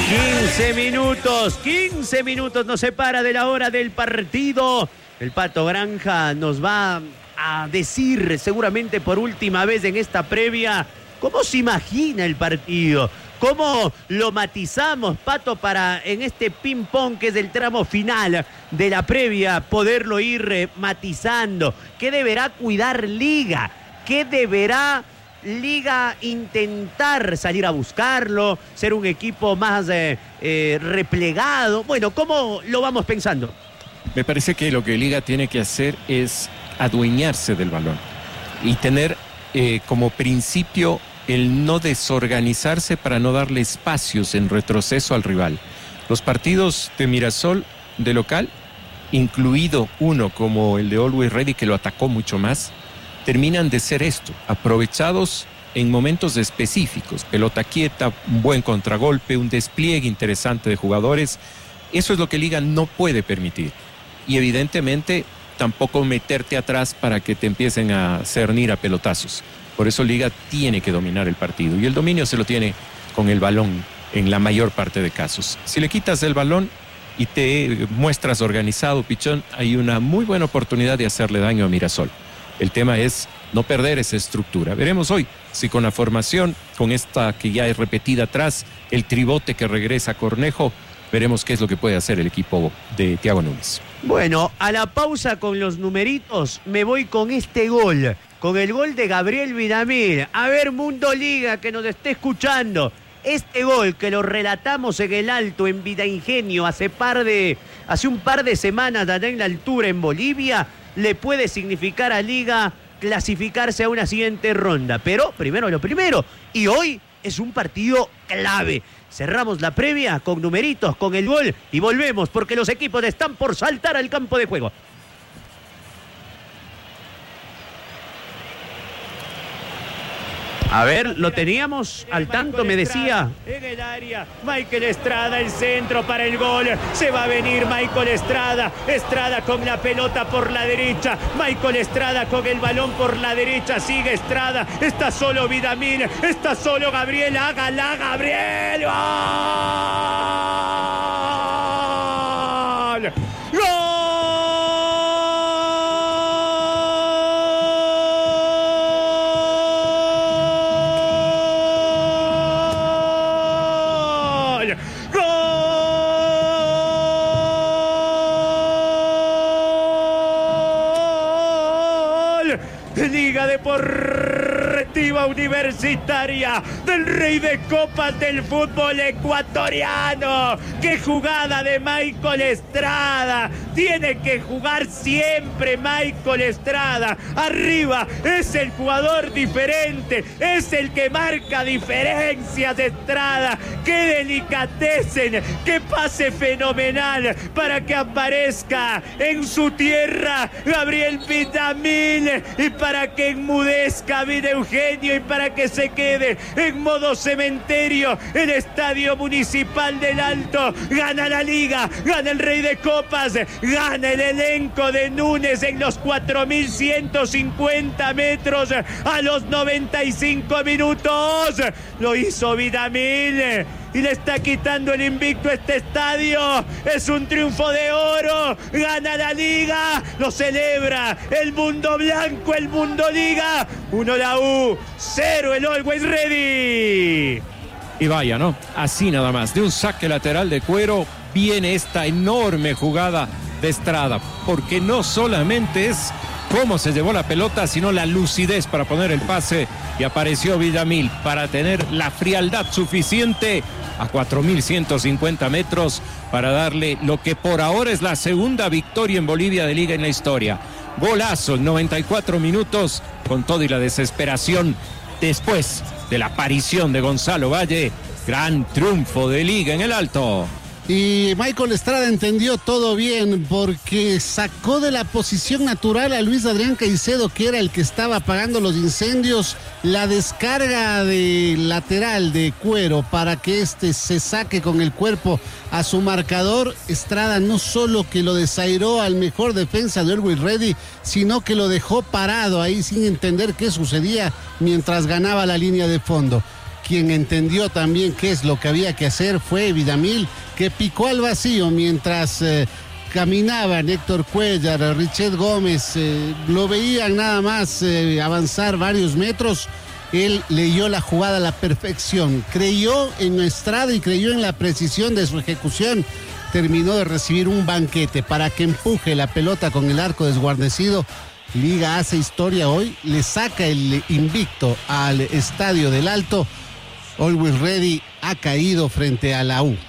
15 minutos nos separa de la hora del partido. El Pato Granja nos va a decir seguramente por última vez en esta previa cómo se imagina el partido, cómo lo matizamos, Pato, para en este ping-pong que es el tramo final de la previa poderlo ir matizando. ¿Qué deberá cuidar Liga? ¿Qué deberá Liga intentar salir a buscarlo, ser un equipo más replegado? Bueno, ¿cómo lo vamos pensando? Me parece que lo que Liga tiene que hacer es adueñarse del balón y tener como principio el no desorganizarse para no darle espacios en retroceso al rival. Los partidos de Mirasol de local, incluido uno como el de Always Ready, que lo atacó mucho más, terminan de ser esto, aprovechados en momentos específicos, pelota quieta, un buen contragolpe, un despliegue interesante de jugadores. Eso es lo que Liga no puede permitir. Y evidentemente tampoco meterte atrás para que te empiecen a cernir a pelotazos. Por eso Liga tiene que dominar el partido y el dominio se lo tiene con el balón en la mayor parte de casos. Si le quitas el balón y te muestras organizado, Pichón, hay una muy buena oportunidad de hacerle daño a Mirasol. El tema es no perder esa estructura. Veremos hoy si con la formación, con esta que ya es repetida atrás, el tribote que regresa a Cornejo, veremos qué es lo que puede hacer el equipo de Thiago Núñez. Bueno, a la pausa con los numeritos me voy con este gol, con el gol de Gabriel Vidamil. A ver, Mundo Liga, que nos esté escuchando, este gol que lo relatamos en el Alto, en Vida Ingenio, hace un par de semanas allá en la altura en Bolivia, le puede significar a Liga clasificarse a una siguiente ronda. Pero primero lo primero, y hoy es un partido clave. Cerramos la previa con numeritos, con el gol, y volvemos porque los equipos están por saltar al campo de juego. A ver, lo teníamos al tanto, me decía. En el área, Michael Estrada, el centro para el gol. Se va a venir Michael Estrada. Estrada con la pelota por la derecha. Michael Estrada con el balón por la derecha. Sigue Estrada. Está solo Vidamil. Está solo Gabriel. Hágala, Gabriel. ¡Gol! ¡Gol! Liga Deportiva Universitaria del Rey de Copas del fútbol ecuatoriano. ¡Qué jugada de Michael Estrada! Tiene que jugar siempre Michael Estrada. Arriba es el jugador diferente, es el que marca diferencias de Estrada. ¡Qué delicatecen! ¡Qué pase fenomenal para que aparezca en su tierra Gabriel Vidamil! Y para que enmudezca Vida Eugenio y para que se quede en modo cementerio el Estadio Municipal del Alto. Gana la Liga, gana el Rey de Copas, gana el elenco de Núñez en los 4.150 metros a los 95 minutos. Lo hizo Vidamil y le está quitando el invicto a este estadio. Es un triunfo de oro. Gana la Liga, lo celebra el mundo blanco, el mundo Liga. 1 la U, 0 el Always Ready. Y vaya, ¿no? Así nada más, de un saque lateral de Cuero viene esta enorme jugada de Estrada, porque no solamente es cómo se llevó la pelota, sino la lucidez para poner el pase, y apareció Vidamil para tener la frialdad suficiente a 4.150 metros para darle lo que por ahora es la segunda victoria en Bolivia de Liga en la historia. Golazo en 94 minutos, con todo y la desesperación después de la aparición de Gonzalo Valle. Gran triunfo de Liga en el Alto. Y Michael Estrada entendió todo bien porque sacó de la posición natural a Luis Adrián Caicedo, que era el que estaba apagando los incendios. La descarga de lateral de Cuero para que se saque con el cuerpo a su marcador. Estrada no solo que lo desairó al mejor defensa de Always Ready, sino que lo dejó parado ahí sin entender qué sucedía mientras ganaba la línea de fondo. Quien entendió también qué es lo que había que hacer fue Villamil, que picó al vacío mientras caminaban Héctor Cuellar, Richet Gómez, lo veían nada más avanzar varios metros. Él leyó la jugada a la perfección, creyó en Estrada y creyó en la precisión de su ejecución. Terminó de recibir un banquete para que empuje la pelota con el arco desguarnecido. Liga hace historia hoy, le saca el invicto al Estadio del Alto. Always Ready ha caído frente a la U.